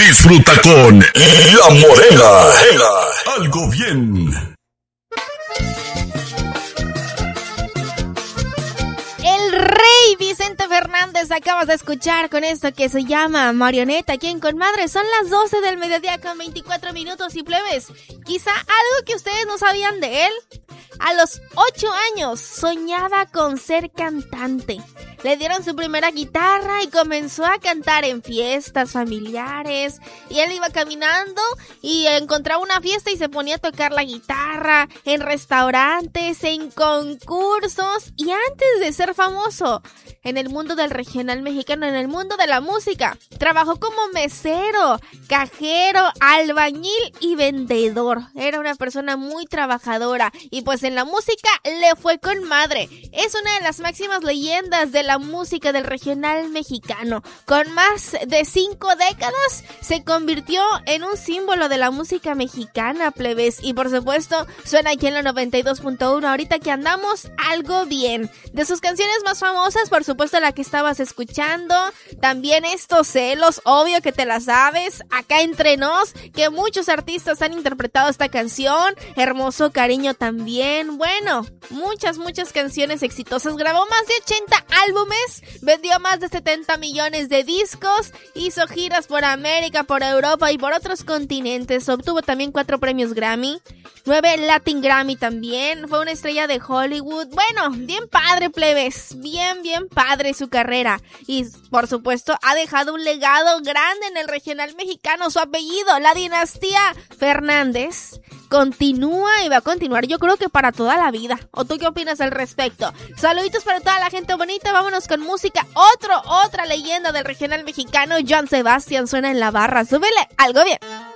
Disfruta con La Morena. Algo bien. El rey Vicente Fernández acabas de escuchar con esto que se llama Marioneta aquí en Conmadre. Son las 12 del mediodía con 24 minutos y plebes. Quizá algo que ustedes no sabían de él. A los 8 años soñaba con ser cantante. Le dieron su primera guitarra y comenzó a cantar en fiestas familiares. Y él iba caminando y encontraba una fiesta y se ponía a tocar la guitarra en restaurantes, en concursos. Y antes de ser famoso en el mundo del regional mexicano, en el mundo de la música, trabajó como mesero, cajero, albañil y vendedor. Era una persona muy trabajadora y pues en la música le fue con madre. Es una de las máximas leyendas de la música del regional mexicano. Con más de 5 décadas se convirtió en un símbolo de la música mexicana, plebes. Y por supuesto suena aquí en la 92.1 ahorita que andamos algo bien. De sus canciones más famosas, por supuesto la que estabas escuchando, también Estos celos, obvio que te la sabes, Acá entre nos, que muchos artistas han interpretado esta canción, Hermoso cariño también, bueno, muchas canciones exitosas, grabó más de 80 álbumes, vendió más de 70 millones de discos, hizo giras por América, por Europa y por otros continentes, obtuvo también 4 premios Grammy, 9 Latin Grammy también, fue una estrella de Hollywood, bueno, bien padre, plebes, bien padre su carrera y por supuesto ha dejado un legado grande en el regional mexicano, su apellido, la dinastía Fernández, continúa y va a continuar, yo creo que para toda la vida. ¿O tú qué opinas al respecto? Saluditos para toda la gente bonita, vámonos con música. Otra leyenda del regional mexicano, Joan Sebastián, suena en la barra. Súbele, algo bien.